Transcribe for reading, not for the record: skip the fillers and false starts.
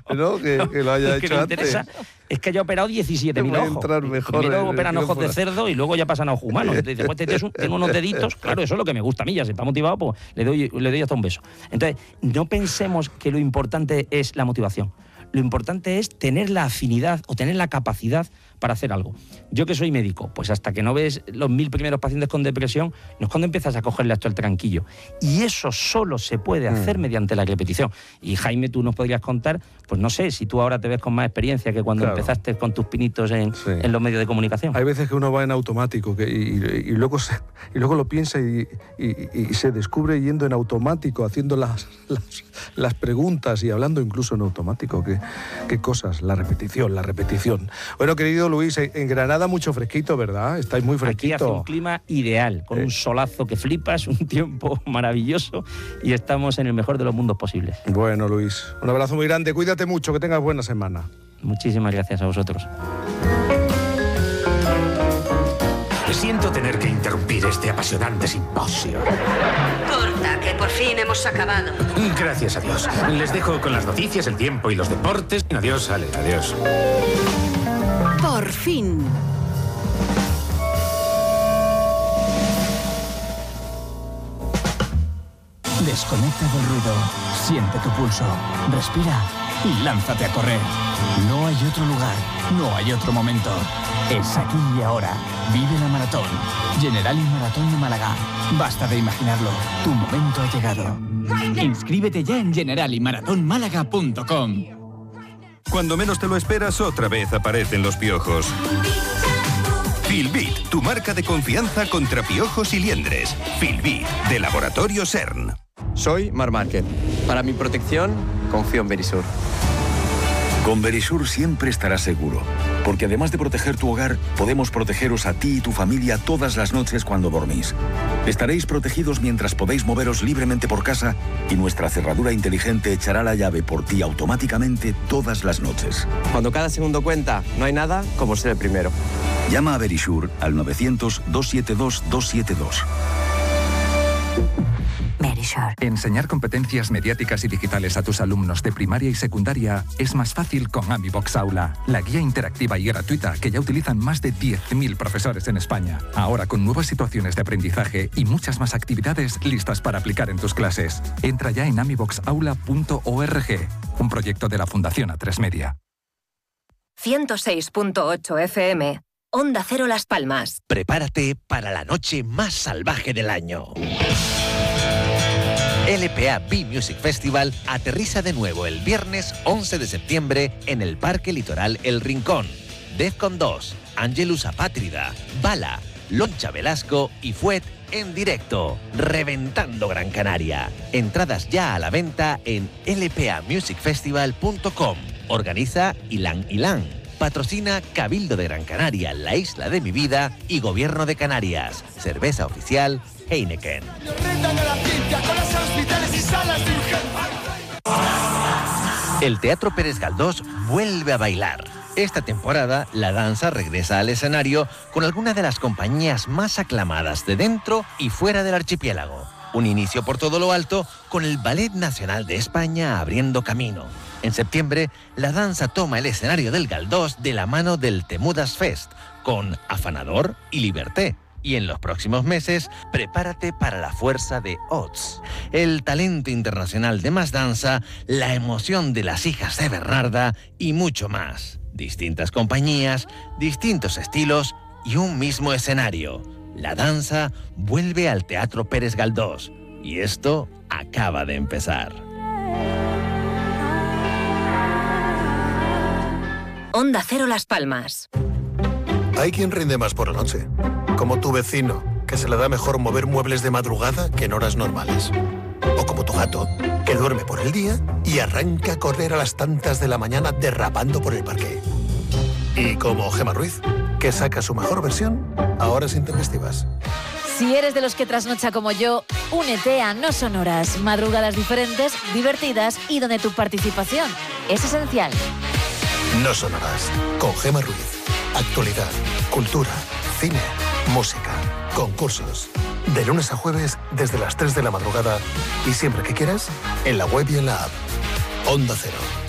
¿no? Que lo haya lo que hecho me antes. interesa es que haya operado 17.000 ojos. Entrar mejor. Primero operan ojos de cerdo y luego ya pasan a ojos humanos. Entonces, después tengo unos deditos. Claro, eso es lo que me gusta a mí. Ya si está motivado, pues le doy hasta un beso. Entonces, no pensemos que lo importante es la motivación. Lo importante es tener la afinidad o tener la capacidad para hacer algo. Yo que soy médico, pues hasta que no ves los 1000 primeros pacientes con depresión, no es cuando empiezas a cogerle esto el tranquillo. Y eso solo se puede hacer mediante la repetición. Y Jaime, tú nos podrías contar, pues no sé, si tú ahora te ves con más experiencia que cuando empezaste con tus pinitos en los medios de comunicación. Hay veces que uno va en automático y luego lo piensa y se descubre yendo en automático, haciendo las preguntas y hablando incluso en automático. ¿Qué cosas? La repetición. Bueno, querido Luis, en Granada mucho fresquito, ¿verdad? Estáis muy fresquito. Aquí hace un clima ideal, con un solazo que flipas, un tiempo maravilloso y estamos en el mejor de los mundos posibles. Bueno, Luis, un abrazo muy grande, cuídate mucho, que tengas buena semana. Muchísimas gracias a vosotros. Siento tener que interrumpir este apasionante simposio. Corta, que por fin hemos acabado. Gracias a Dios. Les dejo con las noticias, el tiempo y los deportes. Adiós, Ale, adiós. Por fin. Desconecta del ruido, siente tu pulso, respira y lánzate a correr. No hay otro lugar, no hay otro momento. Es aquí y ahora. Vive la maratón. Generali Maratón de Málaga. Basta de imaginarlo. Tu momento ha llegado. Inscríbete ya en generaliMaratónmálaga.com. Cuando menos te lo esperas, otra vez aparecen los piojos. Filbit, tu marca de confianza contra piojos y liendres. Filbit, de Laboratorio CERN. Soy Marc Márquez. Para mi protección, confío en Verisur. Con Verisur siempre estarás seguro, porque además de proteger tu hogar, podemos protegeros a ti y tu familia todas las noches cuando dormís. Estaréis protegidos mientras podéis moveros libremente por casa y nuestra cerradura inteligente echará la llave por ti automáticamente todas las noches. Cuando cada segundo cuenta, no hay nada como ser el primero. Llama a Verisur al 900-272-272. Verisur. Enseñar competencias mediáticas y digitales a tus alumnos de primaria y secundaria es más fácil con AmiBox Aula, la guía interactiva y gratuita que ya utilizan más de 10.000 profesores en España. Ahora con nuevas situaciones de aprendizaje y muchas más actividades listas para aplicar en tus clases. Entra ya en amiboxaula.org, un proyecto de la Fundación A3 Media. 106.8 FM. Onda Cero Las Palmas. Prepárate para la noche más salvaje del año. LPA B-Music Festival aterriza de nuevo el viernes 11 de septiembre en el Parque Litoral El Rincón. Defcon 2, Angelus Apátrida, Bala, Loncha Velasco y Fuet en directo, reventando Gran Canaria. Entradas ya a la venta en lpamusicfestival.com. Organiza Ilan Ilan. Patrocina Cabildo de Gran Canaria, La Isla de mi Vida y Gobierno de Canarias. Cerveza oficial Heineken. El Teatro Pérez Galdós vuelve a bailar. Esta temporada, la danza regresa al escenario con alguna de las compañías más aclamadas de dentro y fuera del archipiélago. Un inicio por todo lo alto con el Ballet Nacional de España abriendo camino. En septiembre, la danza toma el escenario del Galdós de la mano del Temudas Fest, con Afanador y Liberté. Y en los próximos meses, prepárate para la fuerza de Ots, el talento internacional de Más Danza, la emoción de las hijas de Bernarda y mucho más. Distintas compañías, distintos estilos y un mismo escenario. La danza vuelve al Teatro Pérez Galdós y esto acaba de empezar. Onda Cero Las Palmas. Hay quien rinde más por la noche, como tu vecino, que se le da mejor mover muebles de madrugada que en horas normales. O como tu gato, que duerme por el día y arranca a correr a las tantas de la mañana derrapando por el parque. Y como Gemma Ruiz, que saca su mejor versión a horas intempestivas. Si eres de los que trasnocha como yo, únete a No Son Horas, madrugadas diferentes, divertidas y donde tu participación es esencial. No Son Horas, con Gemma Ruiz. Actualidad, cultura, cine, música, concursos. De lunes a jueves desde las 3 de la madrugada y siempre que quieras, en la web y en la app. Onda Cero.